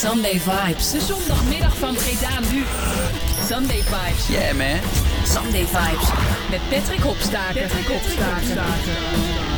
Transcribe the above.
Sunday Vibes. De zondagmiddag van Breda nu. Sunday Vibes. Yeah, man. Sunday Vibes. Met Patrick Hopstaker.